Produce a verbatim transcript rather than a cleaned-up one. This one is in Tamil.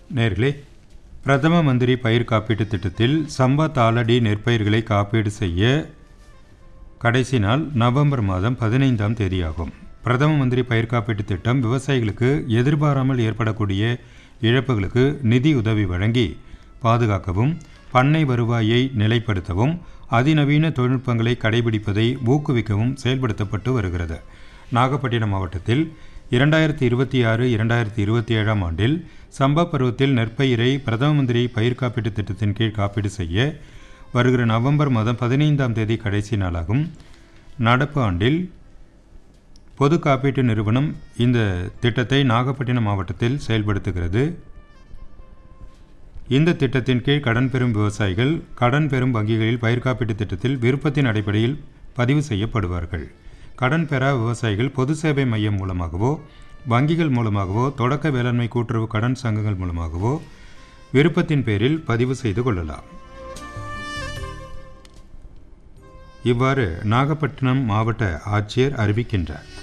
நேர்களே, பிரதம மந்திரி பயிர் காப்பீட்டு திட்டத்தில் சம்பா தாளடி நெற்பயிர்களை காப்பீடு செய்ய கடைசி நாள் நவம்பர் மாதம் பதினைந்தாம் தேதியாகும். பிரதம மந்திரி பயிர் காப்பீட்டு திட்டம் விவசாயிகளுக்கு எதிர்பாராமல் ஏற்படக்கூடிய இழப்புகளுக்கு நிதி உதவி வழங்கி பாதுகாக்கவும், பண்ணை வருவாயை நிலைப்படுத்தவும், அதிநவீன தொழில்நுட்பங்களை கடைபிடிப்பதை ஊக்குவிக்கவும் செயல்படுத்தப்பட்டு வருகிறது. நாகப்பட்டினம் மாவட்டத்தில் இரண்டாயிரத்தி இருபத்தி ஆறு இரண்டாயிரத்தி இருபத்தி ஏழாம் ஆண்டில் சம்பா பருவத்தில் நெற்பயிரை பிரதம மந்திரி பயிர் காப்பீட்டு திட்டத்தின் கீழ் காப்பீடு செய்ய வருகிற நவம்பர் மாதம் பதினைந்தாம் தேதி கடைசி நாளாகும். நடப்பு ஆண்டில் பொது காப்பீட்டு நிறுவனம் இந்த திட்டத்தை நாகப்பட்டினம் மாவட்டத்தில் செயல்படுத்துகிறது. இந்த திட்டத்தின் கீழ் கடன் பெறும் விவசாயிகள் கடன் பெறும் வங்கிகளில் பயிர் காப்பீட்டு திட்டத்தில் விருப்பத்தின் அடிப்படையில் பதிவு செய்யப்படுவார்கள். கடன் பெறா விவசாயிகள் பொது சேவை மையம் மூலமாகவோ, வங்கிகள் மூலமாகவோ, தொடக்க வேளாண்மை கூட்டுறவு கடன் சங்கங்கள் மூலமாகவோ விருப்பத்தின் பேரில் பதிவு செய்து கொள்ளலாம். இவ்வாறு நாகப்பட்டினம் மாவட்ட ஆட்சியர் அறிவிக்கின்றார்.